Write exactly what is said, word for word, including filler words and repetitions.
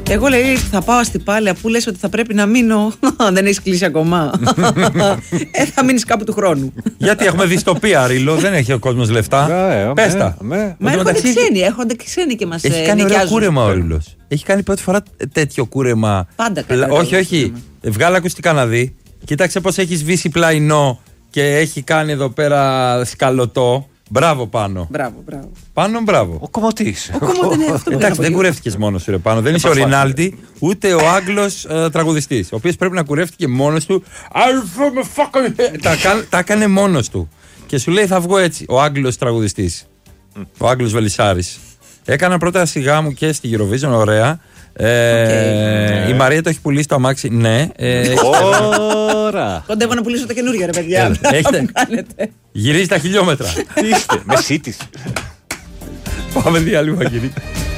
Εγώ λέει θα πάω στη Πάλαια που λες ότι θα πρέπει να μείνω. Δεν έχεις κλείσει ακόμα. ε, θα μείνεις κάπου του χρόνου. Γιατί έχουμε δυστοπία, Ρίλο, δεν έχει ο κόσμος λεφτά. Πες τα. Μα έρχονται ξένοι, έρχονται ξένοι και μας νοικιάζουν. Έχει κάνει ωραίο κούρεμα ο Ρίλος. Έχει κάνει πρώτη φορά τέτοιο κούρεμα. Πάντα κάνει. Όχι, όχι. Βγάλε ακουστικά να δει. Κοίταξε πώς έχει σβήσει πλαϊνό και έχει κάνει εδώ πέρα σκαλωτό. Μπράβο πάνω. Μπράβο, μπράβο. Πάνω, μπράβο. Ο Κομωτής. Ο Κομωτής είναι αυτό. Εντάξει, δεν κουρεύτηκες μόνος σου, ρε πάνω. Δεν είσαι ο Ρινάλντι, ούτε ο Άγγλος ε, τραγουδιστής. Ο οποίος πρέπει να κουρεύτηκε μόνος του. Τα έκανε μόνος του. Και σου λέει θα βγω έτσι. Ο Άγγλος τραγουδιστής. Ο Άγγλος Βελισσάρης. Έκανα πρώτα σιγά μου και στη Eurovision, ωραία. Ε, okay. Η Μαρία το έχει πουλήσει το αμάξι, ναι. Ε, Ωρα. Κοντεύω να πουλήσω τα καινούργια, ρε παιδιά. Έχετε. Γυρίζει τα χιλιόμετρα. Είστε, με σύντηση. Πάμε διάλειμμα, κύριε.